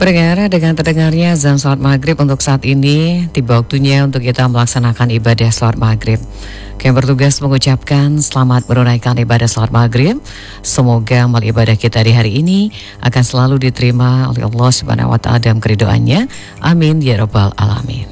Pendengar, dengan terdengarnya azan sholat maghrib untuk saat ini, tiba waktunya untuk kita melaksanakan ibadah sholat maghrib. Kami bertugas mengucapkan selamat menunaikan ibadah sholat maghrib. Semoga amal ibadah kita di hari ini akan selalu diterima oleh Allah Subhanahu wa Ta'ala dalam keridoannya. Amin ya rabbal alamin.